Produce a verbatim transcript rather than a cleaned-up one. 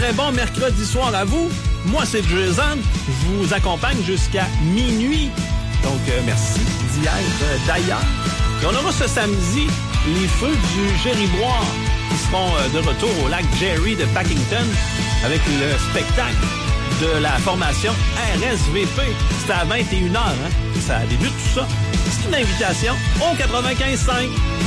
très bon mercredi soir à vous. Moi, c'est Jason. Je vous accompagne jusqu'à minuit. Donc, euh, merci d'y être euh, d'ailleurs. Et on aura ce samedi les feux du Gériboire qui seront euh, de retour au lac Jerry de Packington avec le spectacle de la formation R S V P. C'est à vingt et une heures, hein? Ça débute tout ça. C'est une invitation au quatre-vingt-quinze cinq.